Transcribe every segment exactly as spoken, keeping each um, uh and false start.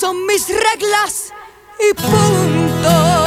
son mis reglas y punto.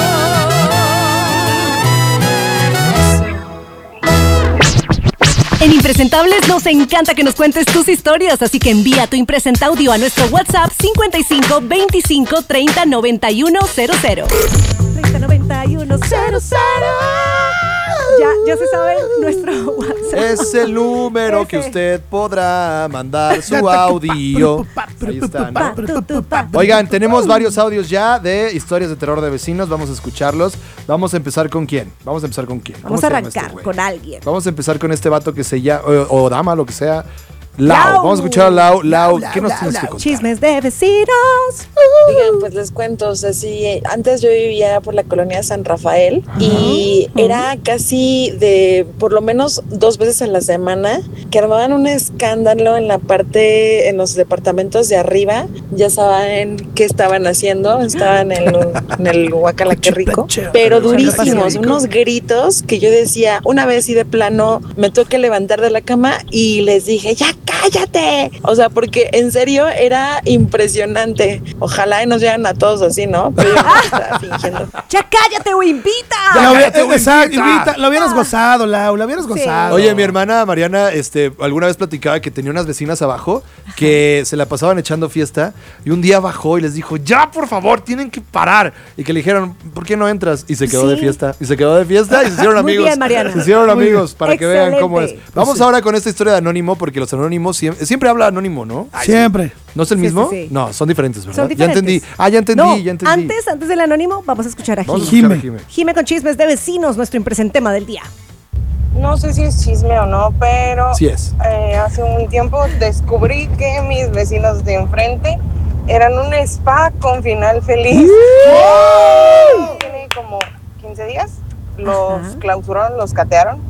En Impresentables nos encanta que nos cuentes tus historias, así que envía tu impresenta audio a nuestro WhatsApp cincuenta y cinco veinticinco treinta noventa y uno cero cero. treinta noventa y uno cero cero. Ya, ya se sabe nuestro WhatsApp. Es el número Ese. que usted podrá mandar su audio. Ahí está, ¿no? Oigan, tenemos varios audios ya de historias de terror de vecinos. Vamos a escucharlos. Vamos a empezar con quién. Vamos a empezar con quién. Vamos ¿Cómo a se llama arrancar este güey? con alguien. Vamos a empezar con este vato que se llama, o, o dama, lo que sea. Lau. Lau. Vamos a escuchar a Lau. Lau, Lau, ¿qué nos Lau, tienes Lau. que contar? Chismes de vecinos. Oigan, pues les cuento, o sea, sí, antes yo vivía por la colonia San Rafael y Ajá. era casi de por lo menos dos veces a la semana que armaban un escándalo en la parte, en los departamentos de arriba. Ya saben qué estaban haciendo, estaban en el, en el Guacala, qué rico, pero durísimos, unos gritos que yo decía, una vez y de plano me tuve que levantar de la cama y les dije, ya cállate, o sea, porque en serio era impresionante. Ojalá y nos llegan a todos así, ¿no? Pero yo no estaba fingiendo. Ya cállate o invita. Ya lo, cállate, güey, exacto, invita. invita, lo hubieras gozado, Lau, lo hubieras Sí. gozado. Oye, mi hermana Mariana, este, alguna vez platicaba que tenía unas vecinas abajo que se la pasaban echando fiesta y un día bajó y les dijo, ya, por favor, tienen que parar. Y que le dijeron, ¿por qué no entras? Y se quedó Sí. de fiesta. Y se quedó de fiesta y se hicieron Muy amigos. bien, Mariana. Se hicieron Muy amigos bien. para que vean cómo es. Excelente. Vamos Pues sí. ahora con esta historia de Anónimo, porque los anónimos siempre, siempre habla Anónimo, ¿no? Ay, Siempre. ¿no es el Sí, mismo? sí, sí. No, son diferentes, ¿verdad? Son diferentes. Ya entendí. Ah, ya entendí, No, ya entendí. Antes, antes del anónimo, vamos a escuchar a Vamos a Jime. escuchar a Jime. Jime. Jime con chismes de vecinos, nuestro impresentema del día. No sé si es chisme o no, pero Sí es. eh, hace un tiempo descubrí que mis vecinos de enfrente eran un spa con final feliz. Tiene como quince días. Los Ajá. clausuraron, los catearon.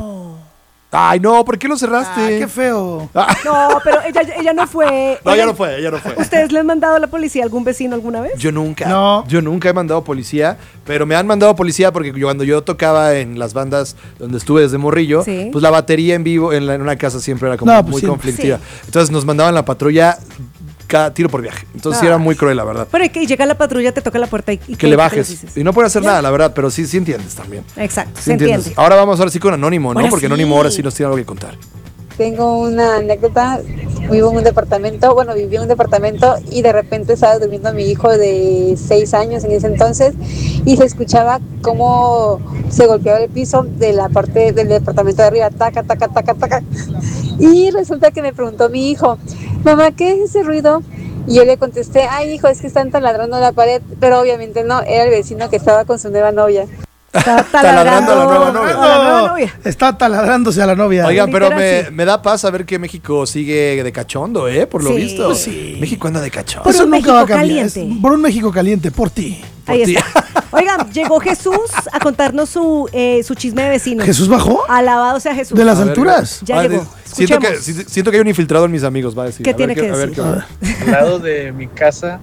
Ay, no, ¿por qué lo cerraste? Ah, qué feo. No, pero ella, ella no fue. No, ya no fue, ya no fue. ¿Ustedes le han mandado a la policía a algún vecino alguna vez? Yo nunca. No. Yo nunca he mandado policía, pero me han mandado policía porque yo- cuando yo tocaba en las bandas donde estuve desde morrillo, Sí. pues la batería en vivo en, la- en una casa siempre era como No, pues muy siempre. conflictiva. Entonces nos mandaban la patrulla cada tiro por viaje. Entonces sí Ay. era muy cruel, la verdad. Pero que llega la patrulla, te toca la puerta y, y Que ¿qué- le qué bajes. les dices? Y no pueden hacer Ya. nada, la verdad, pero sí, sí entiendes también. Exacto, Sí se entiendes. entiende. Ahora vamos ahora sí con Anónimo, ¿no? Ahora Porque sí. Anónimo ahora sí nos tiene algo que contar. Tengo una anécdota. Vivo en un departamento, bueno, viví en un departamento y de repente estaba durmiendo mi hijo de seis años en ese entonces y se escuchaba cómo se golpeaba el piso de la parte del departamento de arriba, taca, taca, taca, taca. Y resulta que me preguntó mi hijo, mamá, ¿qué es ese ruido? Y yo le contesté, ay hijo, es que están taladrando la pared, pero obviamente no, era el vecino que estaba con su nueva novia. Está Taladrando a la nueva novia. a la nueva novia. Está taladrándose a la novia. Oigan, pero Literal, me, sí. me da paz saber que México sigue de cachondo, ¿eh? Por lo Sí. visto. Pues sí. México anda de cachondo. Por Eso un nunca va a México cambiar. Es caliente. por un México caliente, por ti. Ahí ti. está. Oigan, llegó Jesús a contarnos su, eh, su chisme de vecinos. ¿Jesús bajó? Alabado sea Jesús. ¿De las A ver, alturas? Ya Ah, llegó. Siento que, Escuchemos. si- siento que hay un infiltrado en mis amigos, va a decir. ¿Qué A ver tiene que a ver decir? qué onda. Al lado de mi casa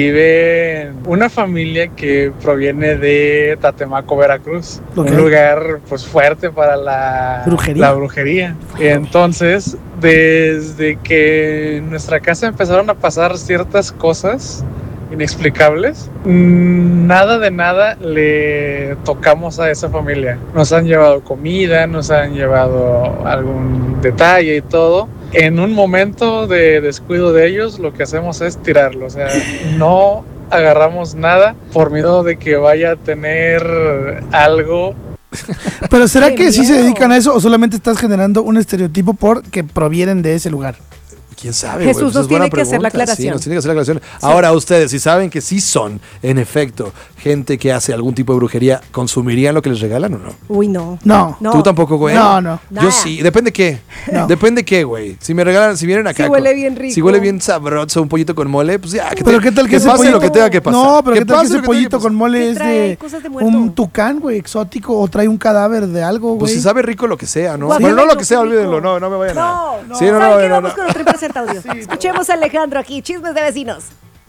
vive una familia que proviene de Tatemaco, Veracruz, Ok. un lugar pues fuerte para la Brujería. la brujería. Entonces, desde que en nuestra casa empezaron a pasar ciertas cosas inexplicables, mm, nada de nada le tocamos a esa familia. Nos han llevado comida, nos han llevado algún detalle y todo. En un momento de descuido de ellos, lo que hacemos es tirarlo. O sea, no agarramos nada por miedo de que vaya a tener algo. Pero ¿será Qué que sí se miedo. dedican a eso o solamente estás generando un estereotipo porque provienen de ese lugar? ¿Quién sabe? Jesús güey? Pues nos es buena tiene que hacer la pregunta. aclaración. Sí, nos tiene que hacer la aclaración. Ahora, ustedes, si saben que sí son, en efecto, gente que hace algún tipo de brujería, ¿consumirían lo que les regalan o no? Uy, no. No. No. ¿Tú tampoco, güey? No, no. Yo Nada. sí. Depende qué. No. Depende qué, güey. Si me regalan, si vienen acá. Si huele con- bien rico. Si huele bien sabroso, un pollito con mole, pues ya. Que Pero te- qué tal que, que ese pase pollito, lo que tenga que pasar. No, pero Que qué tal que pase ese lo que tenga que pollito pasar. con mole ¿Qué es trae? de Cosas de muerto. un tucán, güey, exótico o trae un cadáver de algo, güey. Pues si sabe rico lo que sea, ¿no? Guacamole, Bueno, no lo que qué sea, rico. olvídenlo, no, no me vayan a... No, no. Sí, no, ¿Saben no, qué? no, Vamos no. con otro impresenta audio. Escuchemos a Alejandro aquí, chismes de vecinos.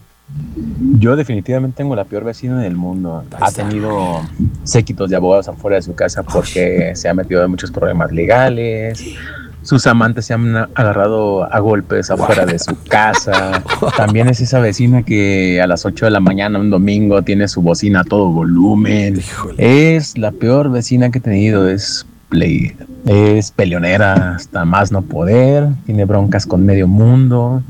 Yo definitivamente tengo la peor vecina del mundo. Ha tenido séquitos de abogados afuera de su casa porque se ha metido en muchos problemas legales. sus amantes se han agarrado a golpes afuera de su casa. También es esa vecina que a las ocho de la mañana un domingo tiene su bocina a todo volumen. Híjole. Es la peor vecina que he tenido, es play, es peleonera hasta más no poder, tiene broncas con medio mundo.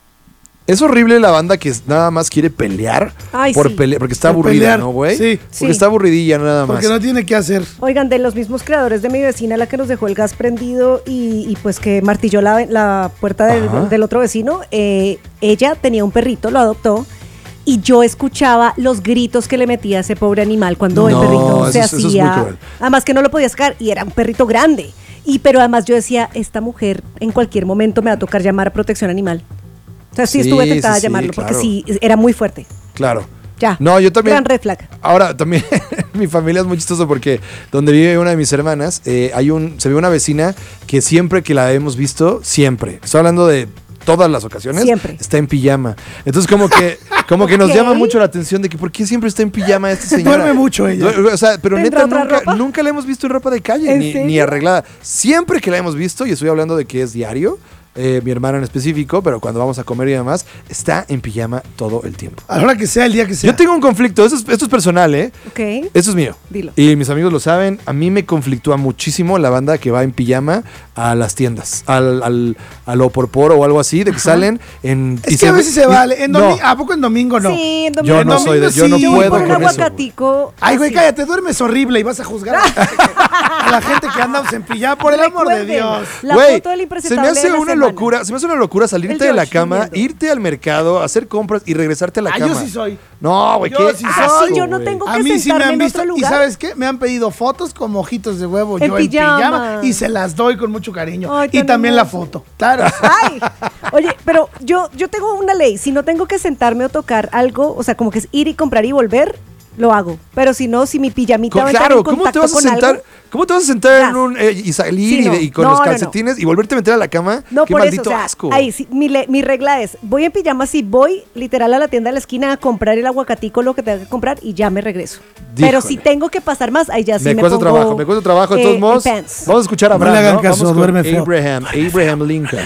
Es horrible la banda que nada más quiere pelear Ay, por sí. pelear, porque está Por aburrida, pelear, ¿no, güey? sí. Porque Sí. está aburridilla nada más. Porque no tiene que hacer. Oigan, de los mismos creadores de mi vecina, la que nos dejó el gas prendido y, y pues que martilló la, la puerta del, Ajá. del otro vecino, eh, ella tenía un perrito, lo adoptó, y yo escuchaba los gritos que le metía a ese pobre animal cuando No, el perrito eso se es- eso es muy hacía. cruel. Además que no lo podía sacar y era un perrito grande. Y pero además yo decía, esta mujer en cualquier momento me va a tocar llamar a protección animal. O sea, sí, Sí, estuve tentada sí, a llamarlo sí, porque claro. sí, era muy fuerte. Claro. Ya. No, yo también. Gran red flag. Ahora, también mi familia es muy chistoso porque donde vive una de mis hermanas, eh, hay un, se ve una vecina que siempre que la hemos visto, siempre, estoy hablando de todas las ocasiones, Siempre. está en pijama. Entonces como que, como que nos Ok. llama mucho la atención de que ¿por qué siempre está en pijama esta señora? Duerme mucho ella. Du- O sea, pero ¿Tendrá neta otra nunca, ropa? nunca la hemos visto en ropa de calle, ¿En ni, serio? ni arreglada. Siempre que la hemos visto, y estoy hablando de que es diario, eh, mi hermana en específico, pero cuando vamos a comer y demás, está en pijama todo el tiempo. A la hora que sea, el día que sea. Yo tengo un conflicto, esto es, esto es personal, ¿eh? Ok. Esto es mío. Dilo. Y mis amigos lo saben, a mí me conflictúa muchísimo la banda que va en pijama a las tiendas, al, al, al o por por o algo así, de que salen en... Es y que a ve- veces se y- vale. En no, domi- ¿A poco en domingo no? Sí, en yo domingo. no en soy de, domingo yo no sí. Yo voy puedo por un con eso. güey. aguacatico. Ay, güey, así. cállate, duermes horrible y vas a juzgar a la gente que, a la gente que anda en pijama, por el amor de Recuerden, Dios. La Güey, foto del se impresentable me hace de la una semana. locura, se me hace una locura salirte El de la George cama, durmiendo. irte al mercado, hacer compras y regresarte a la Ah, cama. yo sí soy. No, güey, Yo qué sí Ah, soy. sí, yo no güey. tengo A que mí sí me sentarme han en visto. otro ¿Y lugar. sabes qué? Me han pedido fotos como ojitos de huevo. En yo en pijama. pijama. Y se las doy con mucho cariño. Ay, y tan también la hermoso. foto. Claro. Ay, oye, pero yo, yo tengo una ley. Si no tengo que sentarme o tocar algo, o sea, como que es ir y comprar y volver, lo hago. Pero si no, si mi pijamita va a estar Claro, en ¿cómo te contacto vas a con sentar? algo, ¿Cómo te vas a sentar en Gas. un eh, y salir Sí, y, de- no. y con No, los no, no. calcetines y volverte a meter a la cama? no Qué por eso, maldito o sea, asco. ahí sí, mi, le- mi regla es, voy en pijama si voy literal a la tienda de la esquina a comprar el aguacatico, lo que tenga que comprar y ya me regreso. Pero si tengo que pasar más, ahí ya sí me me cuesta pongo, trabajo, me cuesta trabajo. De eh, todos en modos, pants. vamos a escuchar a No Abraham. le hagan ¿no? caso, Vamos con duerme feo. Abraham, Abraham Lincoln.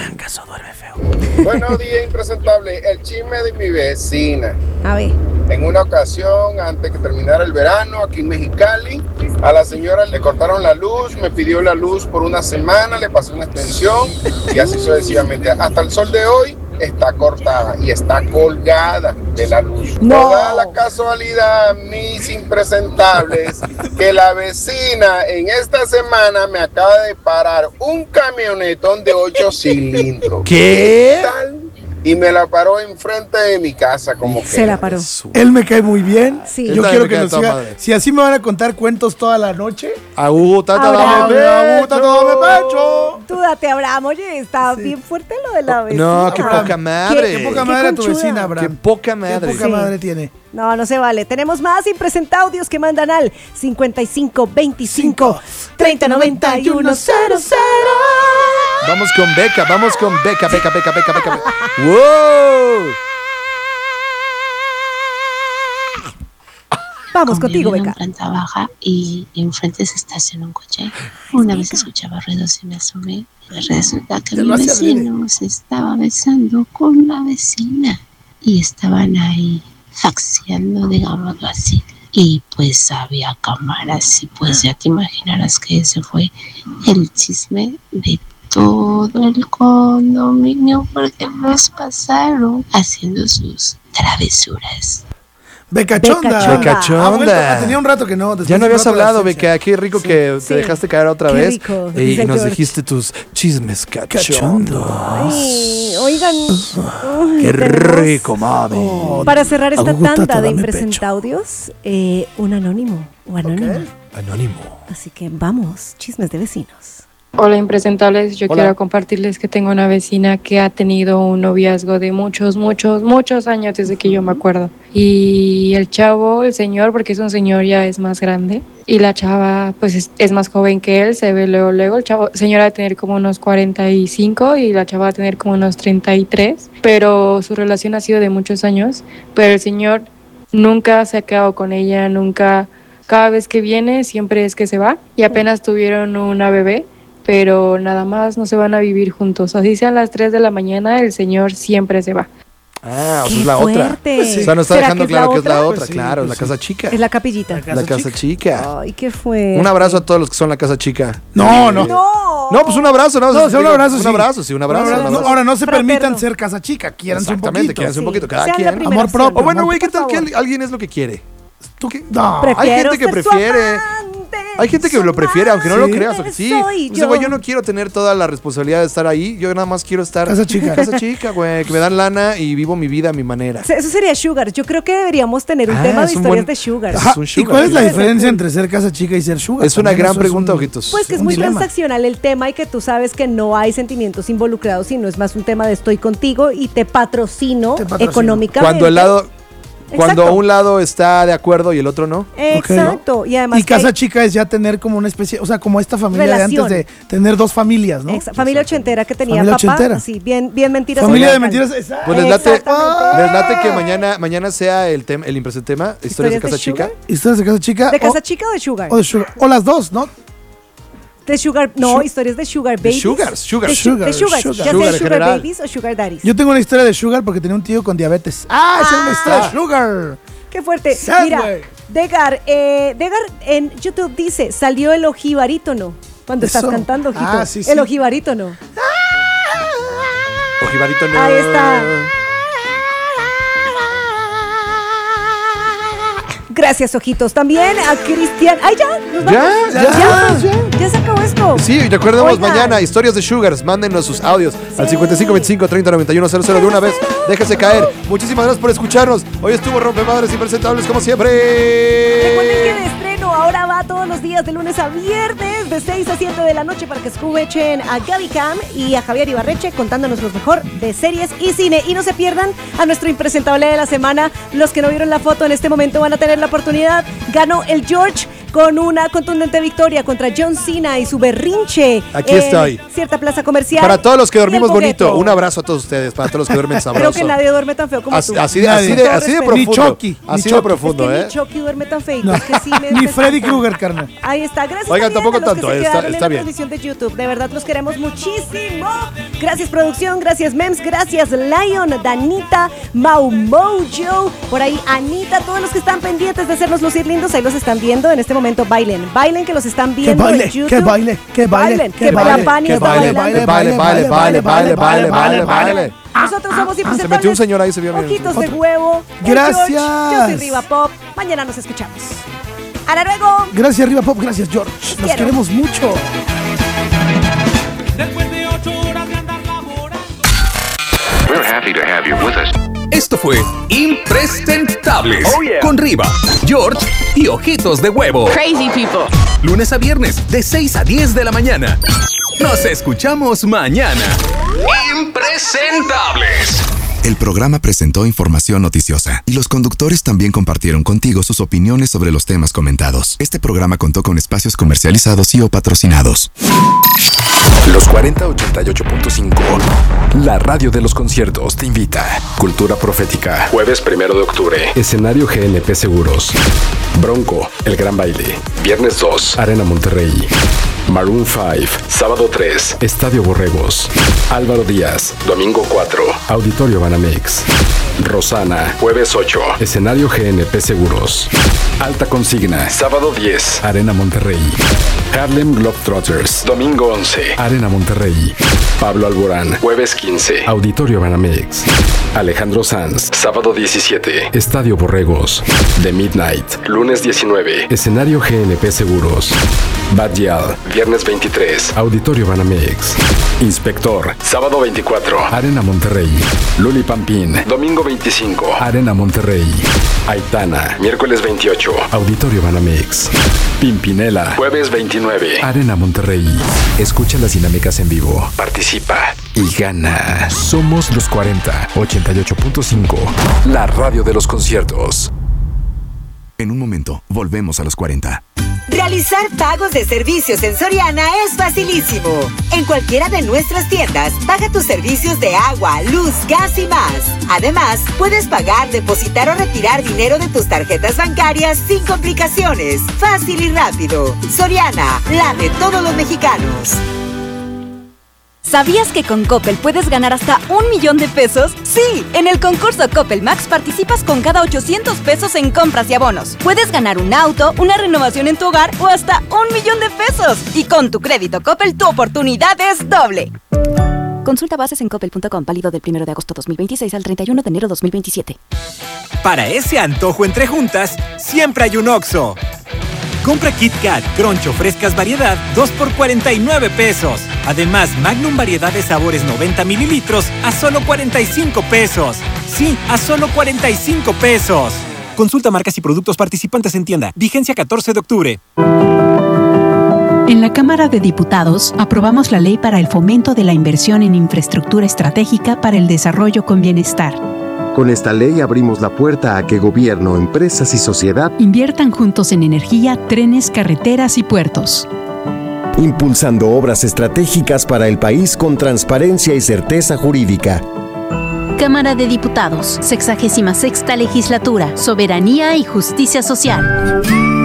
Buenos días, impresentable. El chisme de mi vecina. A ver. En una ocasión, antes que terminara el verano, aquí en Mexicali, a la señora le cortaron la luz, me pidió la luz por una semana, le pasé una extensión y así sucesivamente. Hasta el sol de hoy está cortada y está colgada de la luz. No. No da la casualidad, mis impresentables, que la vecina en esta semana me acaba de parar un camionetón de ocho cilindros. ¿Qué? Tal, y me la paró enfrente de mi casa, como que Se la paró. Él me cae muy bien. Sí. Yo Él también quiero me que cae nos toda siga. madre. Si así me van a contar cuentos toda la noche. Aú, tata, Abraham. dame Aguta, pecho. todo me pecho. Tú date, Abraham. Oye, está bien fuerte lo de la vecina. No, qué Abraham, poca madre. Qué poca Qué madre a tu conchuda. vecina, Qué Abraham. poca Qué madre. poca Sí. madre tiene. No, no se vale. Tenemos más impresenta audios que mandan al cincuenta y cinco veinticinco treinta noventa y uno cero cero. Vamos con Beca, vamos con Beca, Beca, Beca, Beca, Beca. Beca. ¡Wow! Vamos Como contigo, yo vivo Beca. en planta baja y enfrente se estaciona un coche. Una vez escuchaba ruidos y me asomé. Resulta que Te mi lo hace vecino se estaba besando con la vecina y estaban ahí faxeando, digámoslo así. Y pues había cámaras y pues ya te imaginarás que ese fue el chisme de todo el condominio porque los pasaron haciendo sus travesuras. Becachonda. Becachonda. Becachonda. Ha vuelto. Ah, tenía un rato que no. después Ya no de habías rato de hablado, ausencia. Beca. Qué rico que Sí. te dejaste caer otra Qué vez. rico, y dice nos George. dijiste tus chismes cachondos. Ay, oigan. Ay, Qué tenemos- rico, mami. Para cerrar esta Agústate, tanda de dame impresenta pecho. audios, eh, un anónimo o anónima. Anónimo. Así que vamos, chismes de vecinos. Hola impresentables, yo Hola. quiero compartirles que tengo una vecina que ha tenido un noviazgo de muchos, muchos, muchos años desde que yo me acuerdo. Y el chavo, el señor, porque es un señor ya es más grande, y la chava pues es, es más joven que él, se ve luego, luego, el chavo, el señor va a tener como unos cuarenta y cinco y la chava va a tener como unos treinta y tres, pero su relación ha sido de muchos años, pero el señor nunca se ha quedado con ella, nunca, cada vez que viene siempre es que se va, y apenas tuvieron una bebé. pero nada más no se van a vivir juntos. Así sean las tres de la mañana, el señor siempre se va. Ah, o sea, es la otra. Pues sí. O sea, nos está dejando que claro que es la otra, pues sí, claro, pues la casa chica. Es la capillita. La casa, la casa chica. chica. Ay, qué fue. Un abrazo a todos los que son la casa chica. No, no. No, no pues un abrazo, ¿no? No, o sea, un abrazo, un sí. abrazo, sí, un abrazo. Un abrazo. Un abrazo. No, ahora no se Fraterno. permitan ser casa chica, quiéranse un poquito. Exactamente, quiéranse un poquito, cada Sean la quien. primera Amor propio. O bueno, amor, güey, ¿qué tal por que favor. al- alguien es lo que quiere? ¿Tú qué? No. Hay Prefiero gente que ser su prefiere. amante. Hay gente que lo prefiere, aunque no Sí. lo creas. O que sí. Soy Dice, yo. güey, yo no quiero tener toda la responsabilidad de estar ahí. Yo nada más quiero estar. Casa chica. Casa chica, güey. Que me dan lana y vivo mi vida a mi manera. Eso sería sugar. Yo creo que deberíamos tener un Ah, tema de es un historias buen- de sugar. Ajá. Es un ¿Y sugar. cuál es la Sí. diferencia entre ser casa chica y ser sugar? Es una También gran eso pregunta, un- ojitos. Pues que es un muy dilema. transaccional el tema y que tú sabes que no hay sentimientos involucrados, sino es más un tema de estoy contigo y te patrocino, Te patrocino. económicamente. Cuando el lado. Cuando Exacto. un lado está de acuerdo y el otro no. Exacto. Y además Y que hay- casa chica es ya tener como una especie, o sea, como esta familia Relación. de antes de tener dos familias, ¿no? Exa- familia ochentera que tenía Familia papá. ochentera. Sí, bien, bien mentiras. Familia de Oigan. mentiras. Exacto. Pues les late, Exactamente. les late que mañana, mañana sea el, tema, el impresente tema, historias de ¿Historias de casa chica. sugar? ¿Historias de casa chica? ¿De casa o, chica o de sugar? o de sugar. O las dos, ¿no? De sugar, no, Su- historias de sugar De babies. sugars, sugars. De, su- de Sugar, sugars, sugar. ya sea Sugar en sugar general. babies o sugar daddies. Yo tengo una historia de sugar porque tenía un tío con diabetes. Ah, esa es una historia de sugar. Qué fuerte. Sad, Mira, güey. Degar, eh, Degar en YouTube dice, salió el ojibarítono. Cuando Eso. estás cantando, ojito. Ah, sí, sí. El ojibarítono. Ojibarito no. Ahí está. Gracias, ojitos. También a Cristian. ¡Ay, ya! ¿Nos Ya, vamos? ya, ya. Ya se acabó esto. Sí, y recordemos Oigan. mañana, historias de Sugars. Mándenos sus audios al cincuenta y cinco veinticinco treinta noventa y uno cero cero de una vez. Déjese caer. Muchísimas gracias por escucharnos. Hoy estuvo Rompemadres Impresentables como siempre. Recuerden que de estreno ahora va todos los días de lunes a viernes de seis a siete de la noche para que escuchen a Gaby Cam y a Javier Ibarreche contándonos lo mejor de series y cine. Y no se pierdan a nuestro impresentable de la semana. Los que no vieron la foto en este momento van a tener la oportunidad. Ganó el George con una contundente victoria contra John Cena y su berrinche. Aquí en estoy. Cierta plaza comercial. Para todos los que dormimos Y el bonito, Pogueto. un abrazo a todos ustedes. Para todos los que duermen Creo sabroso. que nadie duerme tan feo como Así, tú. así de, Nadie. así de, Todo así de respeto. Ni profundo. Chucky, ni Así de Chucky. profundo, Es que ¿eh? ni Chucky duerme tan feito. No. Es que sí me Ni me Freddy encanta. Krueger, carnal. Ahí está, gracias Oigan, también tampoco a los que tanto, se está- quedaron está en la bien. transmisión de YouTube. De verdad, los queremos muchísimo. Gracias, producción. Gracias, Mems. Gracias, Lion, Danita, Mau Mojo. Por ahí, Anita. Todos los que están pendientes de hacernos lucir lindos, ahí los están viendo. En este momento, bailen. Bailen que los están Que viendo baile, en YouTube. que baile, que baile, Bailen, que que baile, la Pani que está baile, bailando. Baile, baile, baile, baile, baile, baile, baile, Nosotros somos Se metió un señor ahí, se vio bien. Ojitos de huevo. el Gracias. George, yo soy Riva Pop. Mañana nos escuchamos. ¡Hasta luego! Gracias, Riva Pop. Gracias, George. Los quiero. queremos mucho. We're happy to have you with us. Esto fue Impresentables con Riva, George y Ojitos de Huevo. Crazy people. Lunes a viernes de seis a diez de la mañana. Nos escuchamos mañana. Impresentables. El programa presentó información noticiosa y los conductores también compartieron contigo sus opiniones sobre los temas comentados. Este programa contó con espacios comercializados y o patrocinados. Los cuarenta ochenta y ocho punto cinco, la radio de los conciertos, te invita. Cultura Profética, jueves primero de octubre. Escenario G N P Seguros. Bronco, El Gran Baile. Viernes dos, Arena Monterrey. Maroon cinco, sábado tres, Estadio Borregos. Álvaro Díaz, domingo cuatro, Auditorio Banamex. Rosana, jueves ocho, escenario G N P Seguros. Alta Consigna, sábado diez, Arena Monterrey. Harlem Globetrotters, domingo once, Arena Monterrey. Pablo Alborán, jueves quince, Auditorio Banamex. Alejandro Sanz, sábado diecisiete, Estadio Borregos. The Midnight, lunes diecinueve, escenario G N P Seguros. Bad Gyal, viernes veintitrés, Auditorio Banamex. Inspector, sábado veinticuatro, Arena Monterrey. Luli Pampín, domingo veinticinco, Arena Monterrey. Aitana, miércoles veintiocho, Auditorio Banamex. Pimpinela, jueves veintinueve, Arena Monterrey. Escucha las dinámicas en vivo, participa y gana. Somos los cuarenta ochenta y ocho punto cinco, la radio de los conciertos. En un momento, volvemos a los cuarenta. Realizar pagos de servicios en Soriana es facilísimo. En cualquiera de nuestras tiendas, paga tus servicios de agua, luz, gas y más. Además, puedes pagar, depositar o retirar dinero de tus tarjetas bancarias sin complicaciones. Fácil y rápido. Soriana, la de todos los mexicanos. ¿Sabías que con Coppel puedes ganar hasta un millón de pesos? Sí, en el concurso Coppel Max participas con cada ochocientos pesos en compras y abonos. Puedes ganar un auto, una renovación en tu hogar o hasta un millón de pesos. Y con tu crédito Coppel, tu oportunidad es doble. Consulta bases en coppel punto com, válido del primero de agosto dos mil veintiséis al treinta y uno de enero dos mil veintisiete. Para ese antojo entre juntas, siempre hay un Oxxo. Compra Kit Kat, Crunch o frescas variedad, dos por cuarenta y nueve pesos. Además, Magnum variedad de sabores noventa mililitros a solo cuarenta y cinco pesos. Sí, a solo cuarenta y cinco pesos. Consulta marcas y productos participantes en tienda. Vigencia catorce de octubre. En la Cámara de Diputados aprobamos la Ley para el Fomento de la Inversión en Infraestructura Estratégica para el Desarrollo con Bienestar. Con esta ley abrimos la puerta a que gobierno, empresas y sociedad inviertan juntos en energía, trenes, carreteras y puertos. Impulsando obras estratégicas para el país con transparencia y certeza jurídica. Cámara de Diputados, sexagésima sexta Legislatura, Soberanía y Justicia Social.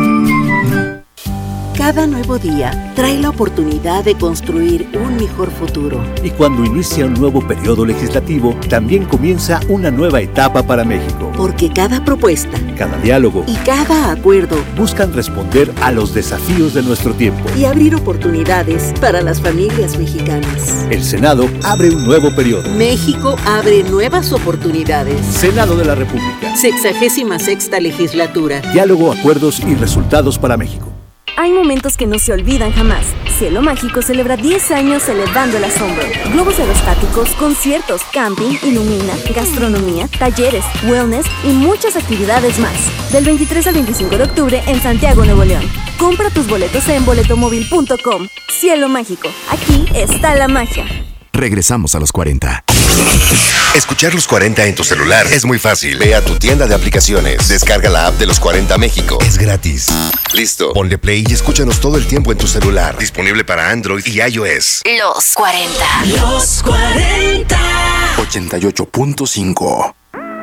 Cada nuevo día trae la oportunidad de construir un mejor futuro. Y cuando inicia un nuevo periodo legislativo, también comienza una nueva etapa para México. Porque cada propuesta, cada diálogo y cada acuerdo buscan responder a los desafíos de nuestro tiempo y abrir oportunidades para las familias mexicanas. El Senado abre un nuevo periodo. México abre nuevas oportunidades. Senado de la República. Sexagésima sexta Legislatura. Diálogo, acuerdos y resultados para México. Hay momentos que no se olvidan jamás. Cielo Mágico celebra diez años elevando el asombro. Globos aerostáticos, conciertos, camping, ilumina, gastronomía, talleres, wellness y muchas actividades más. Del veintitrés al veinticinco de octubre en Santiago, Nuevo León. Compra tus boletos en boletomóvil punto com. Cielo Mágico, aquí está la magia. Regresamos a los cuarenta. Escuchar los cuarenta en tu celular es muy fácil. Ve a tu tienda de aplicaciones, descarga la app de Los cuarenta México. Es gratis. Listo, ponle play y escúchanos todo el tiempo en tu celular. Disponible para Android y iOS. Los cuarenta. Los cuarenta. ochenta y ocho punto cinco.